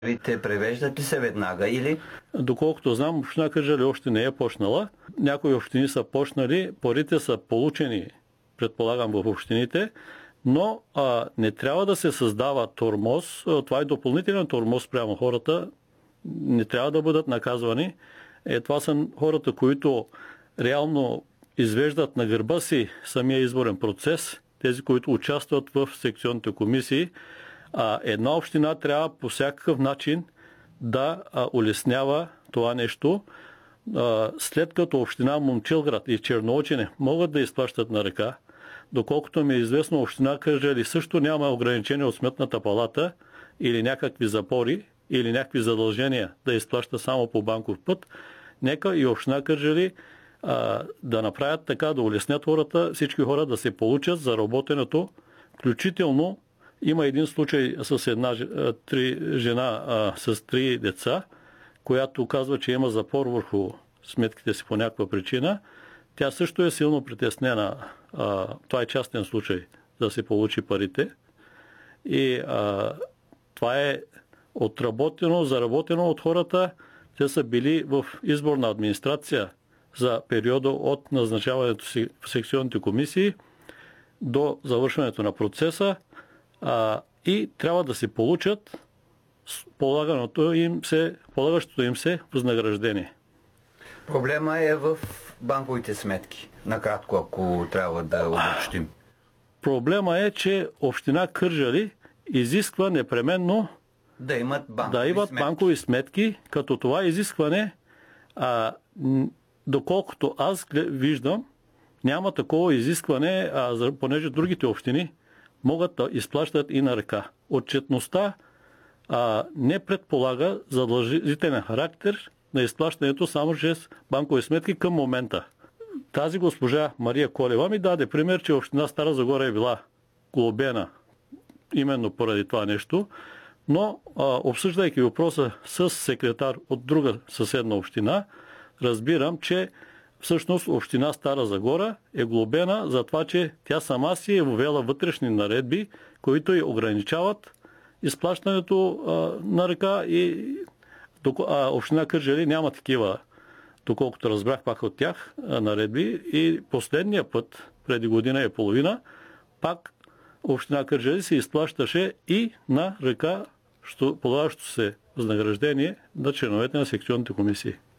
Те превеждат ли се веднага или? Доколкото знам, община Кърджали още не е почнала. Някои общини са почнали, парите са получени, предполагам, в общините, но не трябва да се създава тормоз. Това е допълнителен тормоз прямо хората. Не трябва да бъдат наказвани. Това са хората, които реално извеждат на гърба си самия изборен процес, тези, които участват в секционните комисии. Една община трябва по всякакъв начин да улеснява това нещо. След като община Момчилград и Черноочене могат да изплащат на ръка, доколкото ми е известно, община Кърджали също няма ограничения от Сметната палата или някакви запори или някакви задължения да изплаща само по банков път, нека и община Кърджали да направят така, да улеснят хората, всички хора да се получат за работенето. Включително има един случай с една жена с 3 деца, която казва, че има запор върху сметките си по някаква причина. Тя също е силно притеснена. Това е частен случай да се получи парите. И това е заработено от хората. Те са били в изборна администрация за периода от назначаването си в секционните комисии до завършването на процеса и трябва да се получат полагащото им се възнаграждение. Проблема е в банковите сметки. Накратко, ако трябва да обобщим. Проблема е, че община Кърджали изисква непременно да имат банкови сметки, като това изискване, доколкото аз виждам, няма такова изискване, понеже другите общини могат да изплащат и на ръка. Отчетността не предполага задължителен характер на изплащането само чрез банкови сметки към момента. Тази госпожа Мария Колева ми даде пример, че община Стара Загора е била глобена именно поради това нещо, но обсъждайки въпроса с секретар от друга съседна община, разбирам, че всъщност община Стара Загора е глобена за това, че тя сама си е въвела вътрешни наредби, които и ограничават изплащането на ръка и община Кърджали няма такива, доколкото разбрах пак от тях, наредби. И последния път, преди година и половина, пак община Кърджали се изплащаше и на ръка полагащо се възнаграждение на членовете на секционните комисии.